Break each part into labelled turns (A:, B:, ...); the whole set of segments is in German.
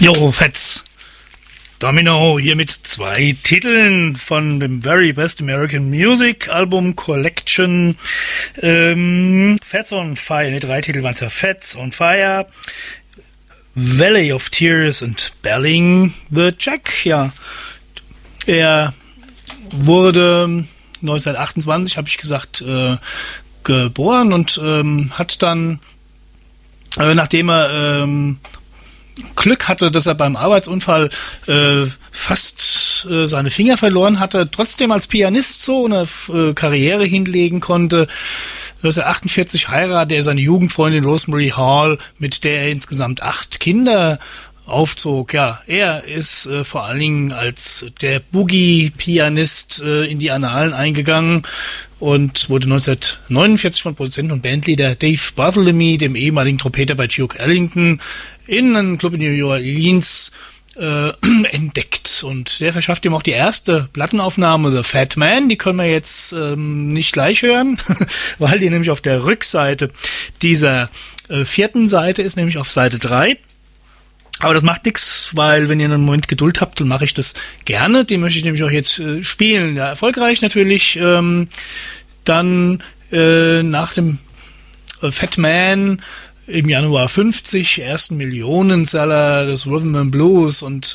A: Jo, Fetz. Domino hier mit 2 Titeln von dem Very Best American Music Album Collection. Fats on Fire, 3 Titel waren es ja. Fats on Fire, Valley of Tears und Belling the Jack. Ja, er wurde 1928, habe ich gesagt, geboren und hat dann, nachdem er Glück hatte, dass er beim Arbeitsunfall fast seine Finger verloren hatte, trotzdem als Pianist so eine Karriere hinlegen konnte. 1948 heiratete er seine Jugendfreundin Rosemary Hall, mit der er insgesamt 8 Kinder aufzog. Ja, er ist vor allen Dingen als der Boogie-Pianist in die Annalen eingegangen und wurde 1949 von Produzenten und Bandleader Dave Bartholomew, dem ehemaligen Trompeter bei Duke Ellington, in einem Club in New Orleans entdeckt. Und der verschafft ihm auch die erste Plattenaufnahme, The Fat Man. Die können wir jetzt nicht gleich hören, weil die nämlich auf der Rückseite dieser 4. Seite ist, nämlich auf Seite 3. Aber das macht nichts, weil wenn ihr einen Moment Geduld habt, dann mache ich das gerne. Den möchte ich nämlich auch jetzt spielen. Ja, erfolgreich natürlich. Dann nach dem Fat Man im Januar 50, ersten Millionenseller des Rhythm and Blues und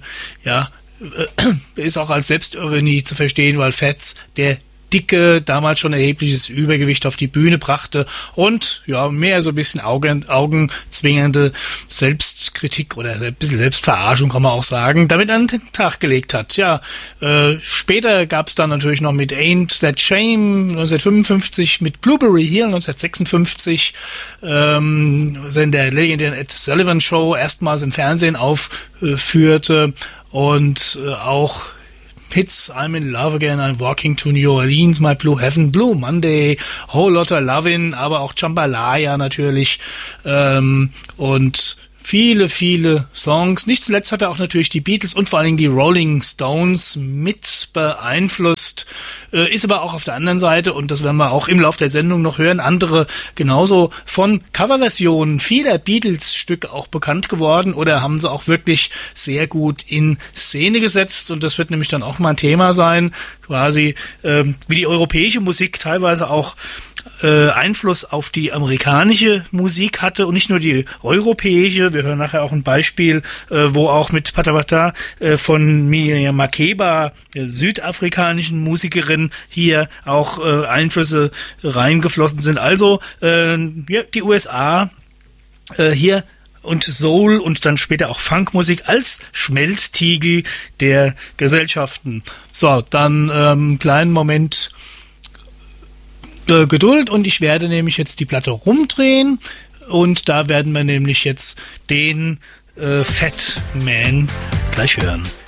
A: ist auch als Selbstironie zu verstehen, weil Fats der Dicke damals schon erhebliches Übergewicht auf die Bühne brachte und ja, mehr so ein bisschen augenzwingende Selbstkritik oder ein bisschen Selbstverarschung, kann man auch sagen, damit an den Tag gelegt hat. Ja, später gab es dann natürlich noch mit Ain't That Shame 1955, mit Blueberry Hill 1956, in der legendären Ed Sullivan Show erstmals im Fernsehen aufführte und auch Hits, I'm in Love Again, I'm Walking to New Orleans, My Blue Heaven, Blue Monday, Whole Lotta Lovin', aber auch Jambalaya natürlich und viele, viele Songs. Nicht zuletzt hat er auch natürlich die Beatles und vor allen Dingen die Rolling Stones mit beeinflusst, ist aber auch auf der anderen Seite, und das werden wir auch im Laufe der Sendung noch hören, andere genauso von Coverversionen vieler Beatles-Stücke auch bekannt geworden oder haben sie auch wirklich sehr gut in Szene gesetzt, und das wird nämlich dann auch mal ein Thema sein, quasi wie die europäische Musik teilweise auch Einfluss auf die amerikanische Musik hatte und nicht nur die europäische. Wir hören nachher auch ein Beispiel, wo auch mit Patapata von Miriam Makeba, der südafrikanischen Musikerin, hier auch Einflüsse reingeflossen sind. Also die USA hier und Soul und dann später auch Funkmusik als Schmelztiegel der Gesellschaften. So, dann kleinen Moment Geduld, und ich werde nämlich jetzt die Platte rumdrehen und da werden wir nämlich jetzt den Fat Man gleich hören.